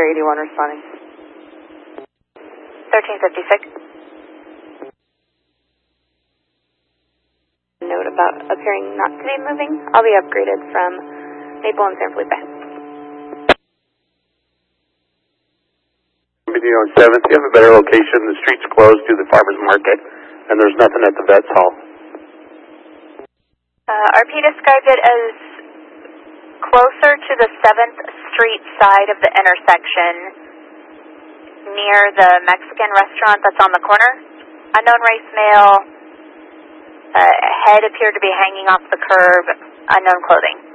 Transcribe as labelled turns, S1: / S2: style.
S1: Air 81 responding.
S2: 1356.
S1: Note about appearing not to be moving. I'll be upgraded from Maple and San Felipe.
S3: On 7th, you have a better location. The street's closed to the farmer's market, and there's nothing at the vet's hall.
S2: RP described it as closer to the 7th Street side of the intersection, near the Mexican restaurant that's on the corner. Unknown race male, head appeared to be hanging off the curb, unknown clothing.